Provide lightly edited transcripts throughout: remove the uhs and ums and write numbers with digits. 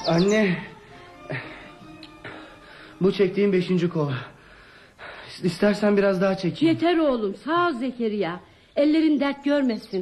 Anne, bu çektiğim 5. kova. İstersen biraz daha çekeyim. Yeter oğlum, sağ ol Zekeriya. Ellerin dert görmesin.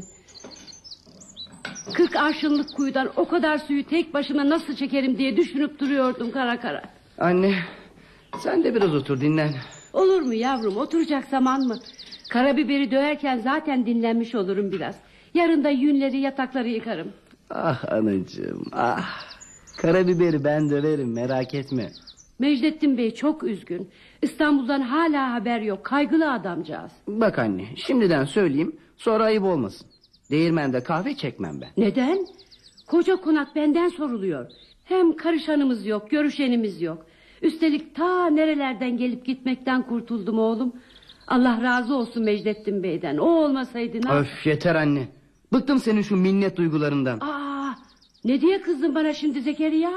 40 arşınlık kuyudan o kadar suyu tek başıma nasıl çekerim diye düşünüp duruyordum kara kara. Anne, sen de biraz otur, dinlen. Olur mu yavrum, oturacak zaman mı? Karabiberi döverken zaten dinlenmiş olurum biraz. Yarın da yünleri, yatakları yıkarım. Ah anacığım, ah. Karabiberi ben döverim, merak etme. Mecdettin Bey çok üzgün. İstanbul'dan hala haber yok. Kaygılı adamcağız. Bak anne, şimdiden söyleyeyim, sonra ayıp olmasın. Değirmende kahve çekmem ben. Neden? Koca konak benden soruluyor. Hem karışanımız yok, görüşenimiz yok. Üstelik ta nerelerden gelip gitmekten kurtuldum oğlum. Allah razı olsun Mecdettin Bey'den. O olmasaydı ne? Öf, yeter anne. Bıktım senin şu minnet duygularından. Ne diye kızdın bana şimdi Zekeriya?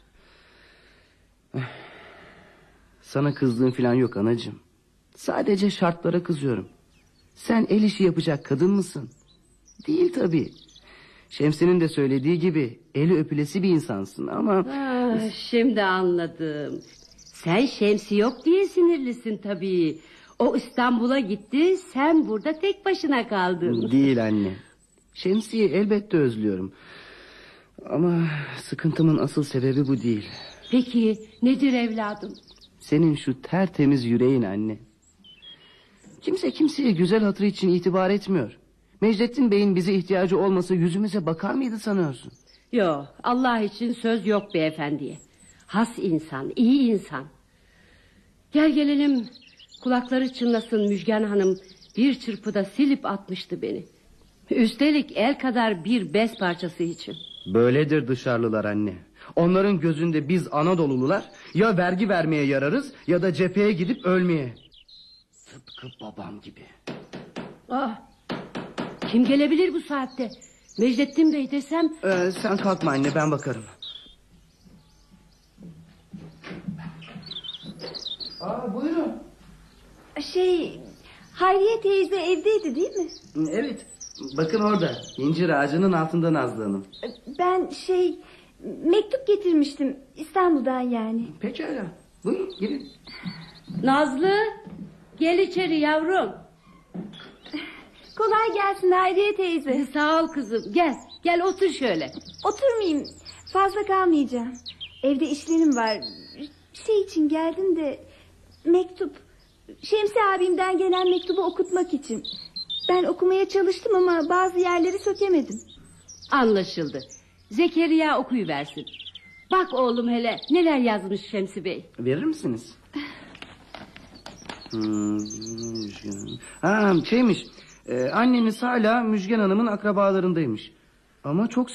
Sana kızdığım falan yok anacığım. Sadece şartlara kızıyorum. Sen el işi yapacak kadın mısın? Değil tabii. Şemsi'nin de söylediği gibi eli öpülesi bir insansın ama... Şimdi anladım. Sen Şemsi yok diye sinirlisin tabii. O İstanbul'a gitti, sen burada tek başına kaldın. Değil anne. Şemsi'yi elbette özlüyorum. Ama sıkıntımın asıl sebebi bu değil. Peki nedir evladım? Senin şu tertemiz yüreğin anne. Kimse kimseye güzel hatırı için itibar etmiyor. Mecdettin Bey'in bize ihtiyacı olmasa yüzümüze bakar mıydı sanıyorsun? Yok, Allah için söz yok beyefendiye. Has insan, iyi insan. Gel gelelim, kulakları çınlasın Müjgan Hanım. Bir çırpıda silip atmıştı beni. Üstelik el kadar bir bez parçası için. Böyledir dışarılılar anne. Onların gözünde biz Anadolulular ya vergi vermeye yararız ya da cepheye gidip ölmeye. Tıpkı babam gibi. Kim gelebilir bu saatte? Mecdettin Bey desem... Sen kalkma anne, ben bakarım. Buyurun. Hayriye teyze evdeydi değil mi? Evet, bakın orada, incir ağacının altında Nazlı Hanım. Ben mektup getirmiştim İstanbul'dan yani. Pekala, buyurun girin. Nazlı, gel içeri yavrum. Kolay gelsin Hayriye teyze. Sağ ol kızım, gel otur şöyle. Oturmayayım, fazla kalmayacağım. Evde işlerim var. için geldim de... Mektup. Şemsi abimden gelen mektubu okutmak için. Ben okumaya çalıştım ama bazı yerleri sökemedim. Anlaşıldı. Zekeriya okuyuversin. Bak oğlum hele neler yazmış Şemsi Bey. Verir misiniz? Annemiz hala Müjgan Hanım'ın akrabalarındaymış. Ama çok